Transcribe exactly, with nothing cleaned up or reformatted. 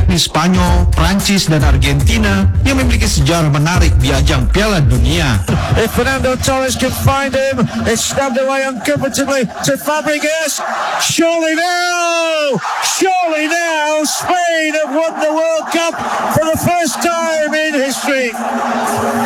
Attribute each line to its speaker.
Speaker 1: yakni Spanyol, Prancis, dan Argentina yang memiliki sejarah menarik di ajang Piala Dunia.
Speaker 2: If Fernando Torres can find him, it's stabbed away uncomfortably to Fabregas. Surely now, surely now, Spain have won the World Cup for the first time in history.